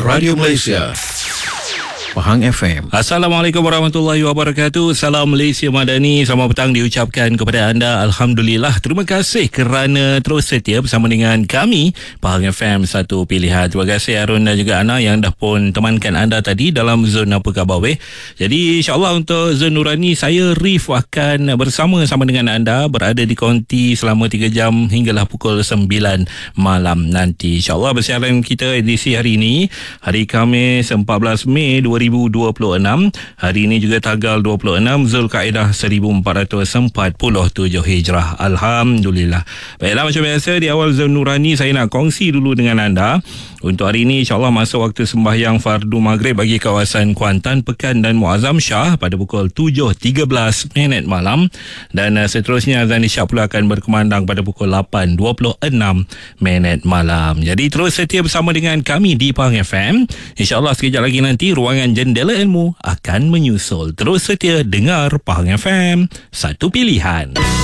Radio Malaysia, Pahang FM. Assalamualaikum warahmatullahi wabarakatuh. Salam Malaysia Madani. Selamat petang diucapkan kepada anda. Alhamdulillah. Terima kasih kerana terus setia bersama dengan kami, Pahang FM, satu pilihan. Terima kasih Harun dan juga Ana yang dah pun temankan anda tadi dalam zon Apa Khabar Weh. Jadi insyaAllah untuk zon Nurani, saya Rif akan bersama-sama dengan anda berada di konti selama 3 jam hinggalah pukul 9 malam nanti. InsyaAllah bersiaran kita edisi hari ini, hari Khamis 14 Mei 2026. Hari ini juga tanggal 26 Zulkaidah 1447 Hijrah. Alhamdulillah. Baiklah, macam biasa di awal zon Nurani saya nak kongsi dulu dengan anda. Untuk hari ini insyaAllah masa waktu sembahyang fardu maghrib bagi kawasan Kuantan, Pekan dan Muazzam Shah pada pukul 7.13 malam. Dan seterusnya azan isyak pula akan berkumandang pada pukul 8.26 malam. Jadi terus setia bersama dengan kami di Pahang FM. InsyaAllah sekejap lagi nanti ruangan Jendela Ilmu akan menyusul. Terus setia dengar Pahang FM, satu pilihan.